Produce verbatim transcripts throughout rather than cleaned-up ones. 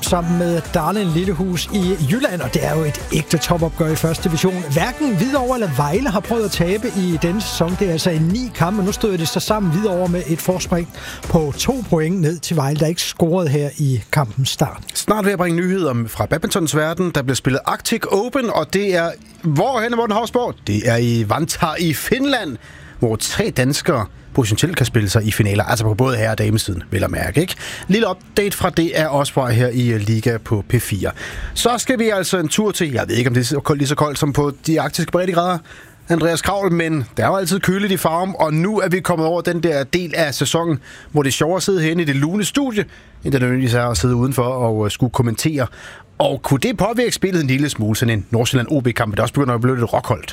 sammen med Darlin Lillehus i Jylland, og det er jo et ægte topopgør i første division. Hverken Hvidovre eller Vejle har prøvet at tabe i denne sæson. Det er altså en ni kampe. Nu stod det så sammen Hvidovre med et forspring på to point ned til Vejle, der ikke scorede her i kampens start. Snart vil jeg bringe nyheder fra badmintons verden. Der bliver spillet Arctic Open, og det er hvorhen, Morten Hausborg? Det er i Vantaa i Finland, hvor tre danskere potentielt kan spille sig i finaler, altså på både herre- og damesiden, vil jeg mærke, ikke? Lille update fra det er også fra her i Liga på P fire. Så skal vi altså en tur til, jeg ved ikke, om det er lige så koldt som på de arktiske breddegrader, Andreas Kravl, men der er jo altid køligt i Farum, og nu er vi kommet over den der del af sæsonen, hvor det er sjovere at sidde herinde i det lune studie, end det nødvendigvis er at sidde udenfor og skulle kommentere. Og kunne det påvirke spillet en lille smule, sådan en Nordsjælland O B-kamp, der også begynder at blive lidt rockholdt?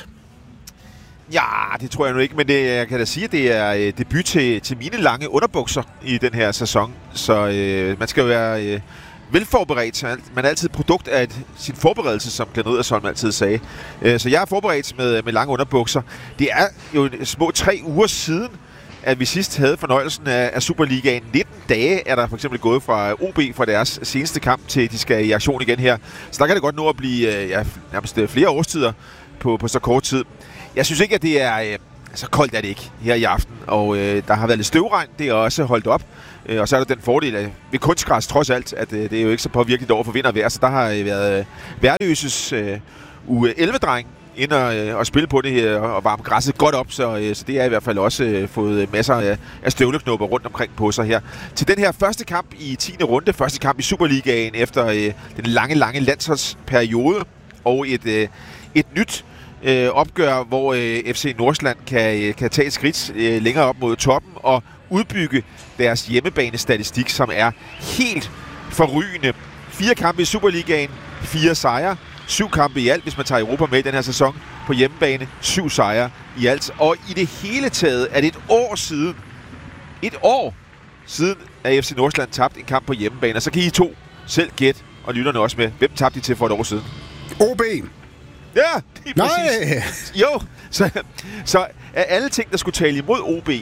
Ja, det tror jeg nu ikke, men det, jeg kan da sige, at det er øh, debut til, til mine lange underbukser i den her sæson. Så øh, man skal jo være øh, velforberedt. Man er altid produkt af et, sin forberedelse, som Glenn Riddersholm altid sagde. Øh, så jeg er forberedt med, med lange underbukser. Det er jo små tre uger siden, at vi sidst havde fornøjelsen af, af Superligaen. nitten dage er der for eksempel gået fra O B fra deres seneste kamp til, de skal i aktion igen her. Så der kan det godt nå at blive øh, ja, nærmest flere årstider på, på så kort tid. Jeg synes ikke, at det er... Øh, så koldt er det ikke her i aften, og øh, der har været lidt støvregn, det er også holdt op. Øh, og så er der den fordel af, ved kunstgræs trods alt, at øh, det er jo ikke så påvirkeligt over for vind og vejr, så der har øh, været øh, Værløses øh, U elleve-dreng ind og, øh, og spille på det her og varme græsset godt op, så, øh, så det er i hvert fald også øh, fået masser af, af støvleknopper rundt omkring på sig her. Til den her første kamp i tiende runde, første kamp i Superligaen efter øh, den lange, lange landsholdsperiode, og et, øh, et nyt Øh, opgør, hvor øh, F C Nordsjælland kan, øh, kan tage et skridt øh, længere op mod toppen og udbygge deres hjemmebanestatistik, som er helt forrygende. Fire kampe i Superligaen, fire sejre, syv kampe i alt, hvis man tager Europa med i den her sæson på hjemmebane, syv sejre i alt. Og i det hele taget er det et år siden, et år siden, at F C Nordsjælland tabte en kamp på hjemmebane. Og så kan I to selv gætte, og lytterne også med, hvem tabte de til for et år siden? O B! Ja, det er præcis. Nej. Jo, så, så af alle ting, der skulle tale imod O B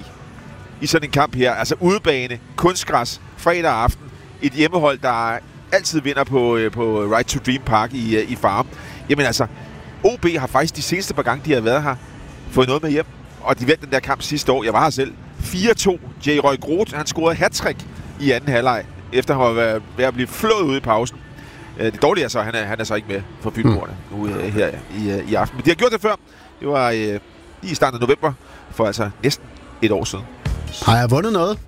i sådan en kamp her, altså udebane, kunstgræs, fredag aften, et hjemmehold, der altid vinder på, på Right to Dream Park i, i Farum. Jamen altså, O B har faktisk de seneste par gange, de har været her, fået noget med hjem, og de vandt den der kamp sidste år. Jeg var her selv. fire to. J. Roy Groth, han scorede hat-trick i anden halvleg, efter han var ved at blive flået ud i pausen. Det dårlige er så, han er, han er så ikke med for Fynboerne mm. nu uh, her i, uh, i aften. Men de har gjort det før. Det var uh, lige i starten af november, for altså næsten et år siden. Har jeg vundet noget?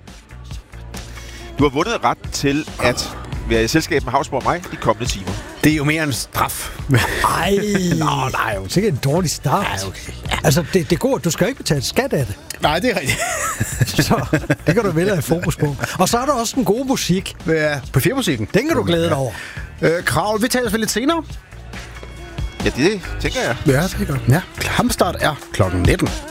Du har vundet retten til at være i selskab med Hausborg og mig de kommende timer. Det er jo mere en straf. Ej, Nå, nej, jo. Det er en dårlig start. Ej, okay. Altså, det, det går, du skal jo ikke betale skat af det. Nej, det er rigtigt. Så det kan du vælge at have fokus på. Og så er der også den gode musik. Ja, på fire-musikken. Den kan du glæde dig over. Øh, Kravl, vi taler lidt senere. Ja, det tænker jeg. Ja, det er godt. Ja, kampstart er klokken nitten.